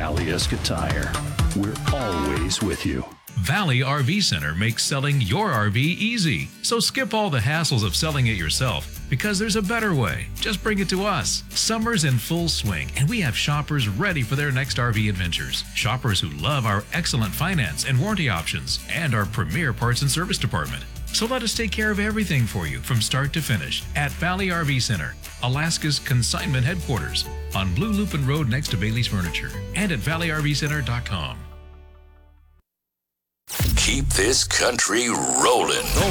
Valley Esca Tire. We're always with you. Valley RV Center makes selling your RV easy. So skip all the hassles of selling it yourself, because there's a better way. Just bring it to us. Summer's in full swing, and we have shoppers ready for their next RV adventures. Shoppers who love our excellent finance and warranty options and our premier parts and service department. So let us take care of everything for you from start to finish at Valley RV Center, Alaska's consignment headquarters, on Blue Lupin Road next to Bailey's Furniture, and at valleyrvcenter.com. Keep this country rolling.